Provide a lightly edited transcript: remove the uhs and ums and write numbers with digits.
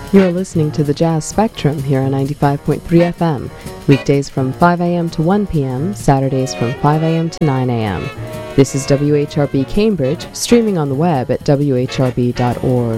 You're listening to the Jazz Spectrum here on 95.3 FM, weekdays from 5 a.m. to 1 p.m., Saturdays from 5 a.m. to 9 a.m. This is WHRB Cambridge, streaming on the web at whrb.org.